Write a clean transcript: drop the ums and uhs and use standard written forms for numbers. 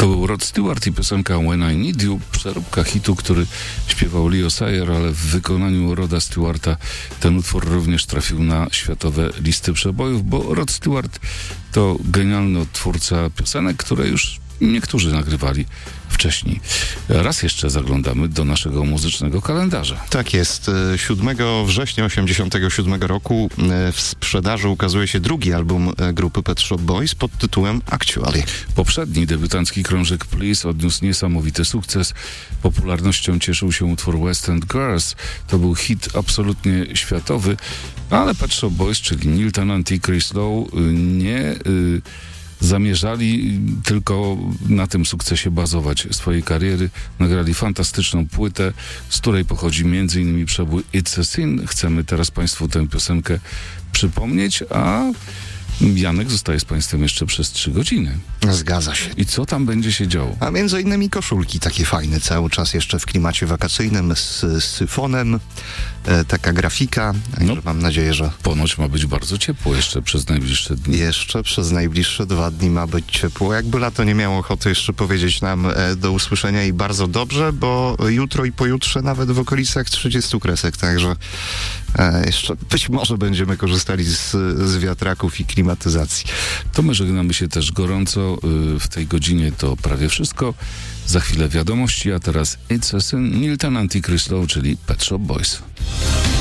To był Rod Stewart i piosenka When I Need You, przeróbka hitu, który śpiewał Leo Sayer, ale w wykonaniu Roda Stewarta ten utwór również trafił na światowe listy przebojów, bo Rod Stewart to genialny odtwórca piosenek, które już niektórzy nagrywali wcześniej. Raz jeszcze zaglądamy do naszego muzycznego kalendarza. Tak jest. 7 września 1987 roku w sprzedaży ukazuje się drugi album grupy Pet Shop Boys pod tytułem Actually. Poprzedni debiutancki krążek Please odniósł niesamowity sukces. Popularnością cieszył się utwór West End Girls. To był hit absolutnie światowy, ale Pet Shop Boys, czyli Neil Tennant i Chris Lowe, nie zamierzali tylko na tym sukcesie bazować swojej kariery. Nagrali fantastyczną płytę, z której pochodzi m.in. przebój It's a Sin. Chcemy teraz Państwu tę piosenkę przypomnieć, a Janek zostaje z Państwem jeszcze przez 3 godziny. Zgadza się. I co tam będzie się działo? A między innymi koszulki takie fajne, cały czas jeszcze w klimacie wakacyjnym z syfonem. Taka grafika, także mam nadzieję, że Ponoć ma być bardzo ciepło jeszcze przez najbliższe dni. jeszcze przez najbliższe 2 dni ma być ciepło. Jakby lato nie miało ochoty jeszcze powiedzieć nam do usłyszenia i bardzo dobrze, bo jutro i pojutrze nawet w okolicach 30 kresek, także jeszcze być może będziemy korzystali z wiatraków i klimatyzacji. To my żegnamy się też gorąco. W tej godzinie to prawie wszystko. Za chwilę wiadomości, a teraz It's a Sin, Neil Tennant i Chris Lowe, czyli Pet Shop Boys.